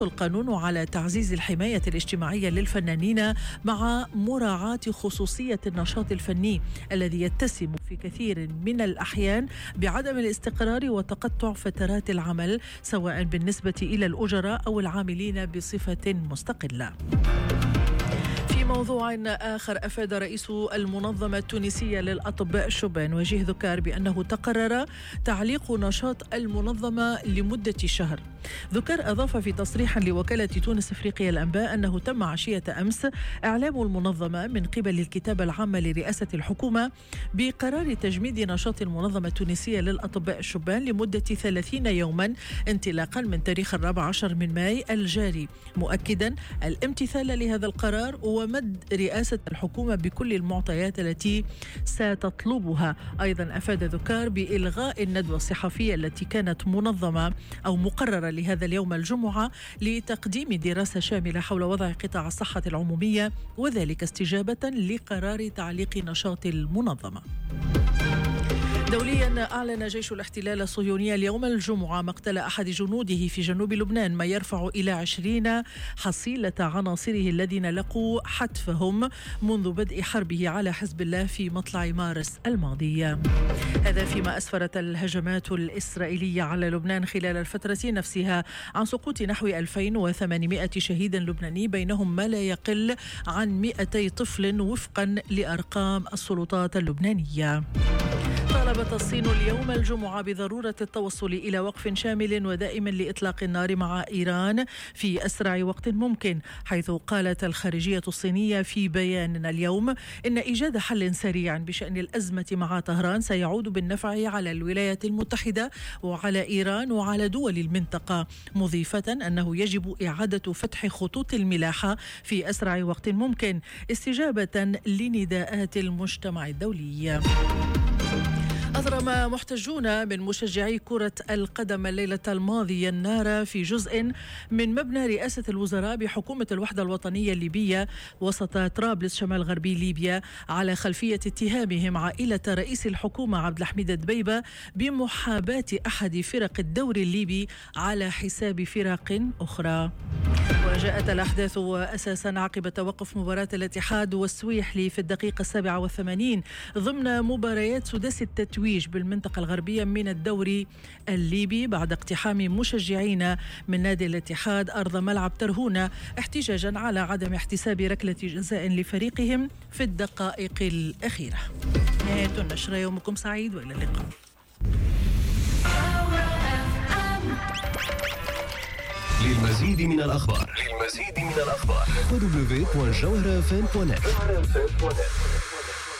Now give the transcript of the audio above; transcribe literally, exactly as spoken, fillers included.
القانون على تعزيز الحماية الاجتماعية للفنانين مع مراعاة خصوصية النشاط الفني الذي يتسم في كثير من الأحيان بعدم الاستقرار وتقطع فترات العمل سواء بالنسبة إلى الأجراء أو العاملين بصفة مستقلة. في موضوع آخر، أفاد رئيس المنظمة التونسية للأطباء الشبان وجيه ذكار بأنه تقرر تعليق نشاط المنظمة لمدة شهر. ذكر أضاف في تصريح لوكالة تونس أفريقيا الأنباء أنه تم عشية أمس إعلام المنظمة من قبل الكتابة العامة لرئاسة الحكومة بقرار تجميد نشاط المنظمة التونسية للأطباء الشبان لمدة ثلاثين يوما انطلاقا من تاريخ الرابع عشر من ماي الجاري، مؤكدا الامتثال لهذا القرار ومد رئاسة الحكومة بكل المعطيات التي ستطلبها. أيضا أفاد ذكار بإلغاء الندوة الصحفية التي كانت منظمة أو مقررة لهذا اليوم الجمعة لتقديم دراسة شاملة حول وضع قطاع الصحة العمومية، وذلك استجابة لقرار تعليق نشاط المنظمة. دوليا، أعلن جيش الاحتلال الصهيوني اليوم الجمعة مقتل أحد جنوده في جنوب لبنان، ما يرفع إلى عشرين حصيلة عناصره الذين لقوا حتفهم منذ بدء حربه على حزب الله في مطلع مارس الماضي. هذا فيما أسفرت الهجمات الإسرائيلية على لبنان خلال الفترة نفسها عن سقوط نحو ألفين وثمانمائة شهيد لبناني، بينهم ما لا يقل عن مئتي طفل وفقا لأرقام السلطات اللبنانية. طالبت الصين اليوم الجمعة بضرورة التوصل إلى وقف شامل ودائم لإطلاق النار مع إيران في أسرع وقت ممكن، حيث قالت الخارجية الصينية في بيان اليوم إن إيجاد حل سريع بشأن الأزمة مع طهران سيعود بالنفع على الولايات المتحدة وعلى إيران وعلى دول المنطقة، مضيفة أنه يجب إعادة فتح خطوط الملاحة في أسرع وقت ممكن استجابة لنداءات المجتمع الدولي. أضرم محتجون من مشجعي كرة القدم الليلة الماضية النار في جزء من مبنى رئاسة الوزراء بحكومة الوحدة الوطنية الليبية وسط طرابلس شمال غربي ليبيا على خلفية اتهامهم عائلة رئيس الحكومة عبد الحميد دبيبة بمحاباة أحد فرق الدوري الليبي على حساب فرق أخرى. وجاءت الأحداث أساسا عقب توقف مباراة الاتحاد والسويحلي في الدقيقة السابعة والثمانين ضمن مباريات سداس التتويج بالمنطقة الغربية من الدوري الليبي بعد اقتحام مشجعين من نادي الاتحاد أرض ملعب ترهونة احتجاجا على عدم احتساب ركلة جزاء لفريقهم في الدقائق الأخيرة. نهاية النشرة، يومكم سعيد وإلى اللقاء. للمزيد من الأخبار للمزيد من الأخبار دبليو دبليو دوت جوهرة إف إم دوت نت.